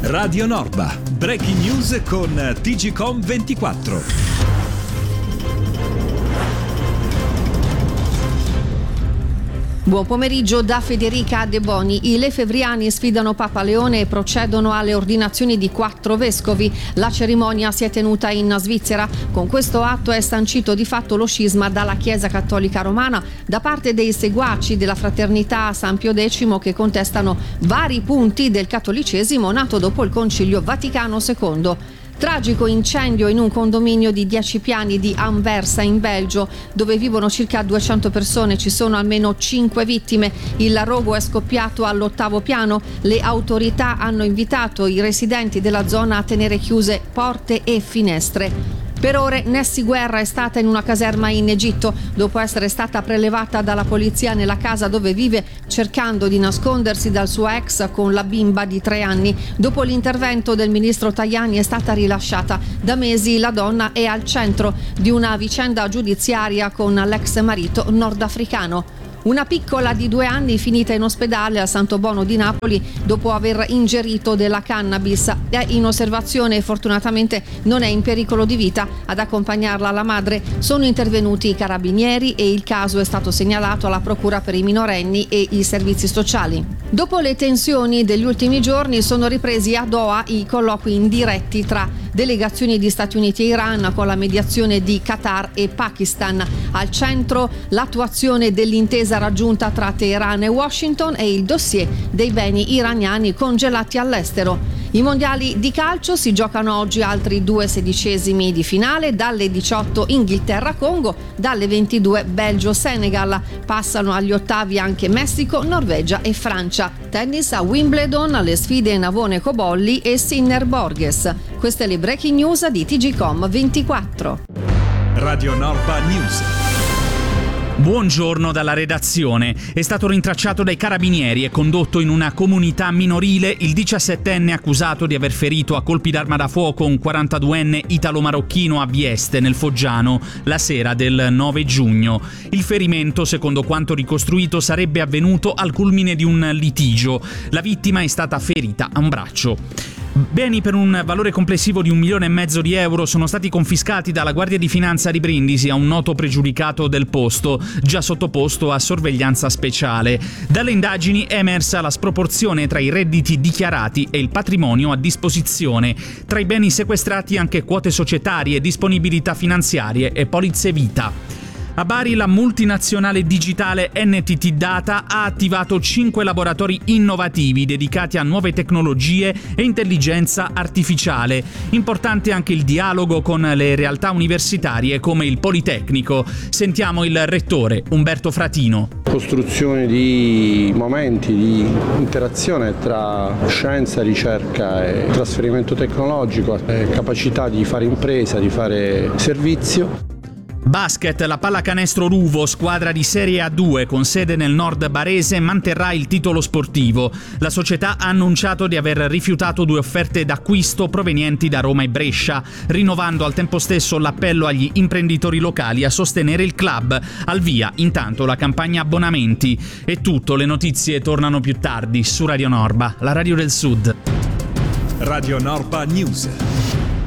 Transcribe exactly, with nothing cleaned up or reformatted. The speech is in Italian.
Radio Norba, breaking news con T G Com ventiquattro. Buon pomeriggio da Federica De Boni. I lefebvriani sfidano Papa Leone e procedono alle ordinazioni di quattro vescovi. La cerimonia si è tenuta in Svizzera. Con questo atto è sancito di fatto lo scisma dalla Chiesa Cattolica Romana da parte dei seguaci della Fraternità San Pio X, che contestano vari punti del cattolicesimo nato dopo il Concilio Vaticano secondo. Tragico incendio in un condominio di dieci piani di Anversa in Belgio, dove vivono circa duecento persone. Ci sono almeno cinque vittime. Il rogo è scoppiato all'ottavo piano. Le autorità hanno invitato i residenti della zona a tenere chiuse porte e finestre. Per ore Nessi Guerra è stata in una caserma in Egitto dopo essere stata prelevata dalla polizia nella casa dove vive, cercando di nascondersi dal suo ex con la bimba di tre anni. Dopo l'intervento del ministro Tajani è stata rilasciata. Da mesi la donna è al centro di una vicenda giudiziaria con l'ex marito nordafricano. Una piccola di due anni finita in ospedale al Santo Bono di Napoli dopo aver ingerito della cannabis. È in osservazione e fortunatamente non è in pericolo di vita. Ad accompagnarla la madre sono intervenuti i carabinieri e il caso è stato segnalato alla Procura per i minorenni e i servizi sociali. Dopo le tensioni degli ultimi giorni sono ripresi a Doha i colloqui indiretti tra delegazioni di Stati Uniti e Iran con la mediazione di Qatar e Pakistan. Al centro l'attuazione dell'intesa raggiunta tra Teheran e Washington e il dossier dei beni iraniani congelati all'estero. I mondiali di calcio si giocano oggi altri due sedicesimi di finale, dalle diciotto Inghilterra-Congo, dalle ventidue Belgio-Senegal. Passano agli ottavi anche Messico, Norvegia e Francia. Tennis a Wimbledon, le sfide Navone Cobolli e Sinner Borges. Queste le breaking news di T G Com ventiquattro. Radio Norba News. Buongiorno dalla redazione. È stato rintracciato dai carabinieri e condotto in una comunità minorile il diciassettenne accusato di aver ferito a colpi d'arma da fuoco un quarantaduenne italo-marocchino a Vieste, nel Foggiano, la sera del nove giugno. Il ferimento, secondo quanto ricostruito, sarebbe avvenuto al culmine di un litigio. La vittima è stata ferita a un braccio. Beni per un valore complessivo di un milione e mezzo di euro sono stati confiscati dalla Guardia di Finanza di Brindisi a un noto pregiudicato del posto, già sottoposto a sorveglianza speciale. Dalle indagini è emersa la sproporzione tra i redditi dichiarati e il patrimonio a disposizione. Tra i beni sequestrati anche quote societarie, disponibilità finanziarie e polizze vita. A Bari la multinazionale digitale N T T Data ha attivato cinque laboratori innovativi dedicati a nuove tecnologie e intelligenza artificiale. Importante anche il dialogo con le realtà universitarie come il Politecnico. Sentiamo il rettore Umberto Fratino. Costruzione di momenti di interazione tra scienza, ricerca e trasferimento tecnologico, capacità di fare impresa, di fare servizio. Basket, la pallacanestro Ruvo, squadra di Serie A due con sede nel nord barese, manterrà il titolo sportivo. La società ha annunciato di aver rifiutato due offerte d'acquisto provenienti da Roma e Brescia, rinnovando al tempo stesso l'appello agli imprenditori locali a sostenere il club. Al via, intanto, la campagna abbonamenti. È tutto, le notizie tornano più tardi su Radio Norba, la radio del Sud. Radio Norba News.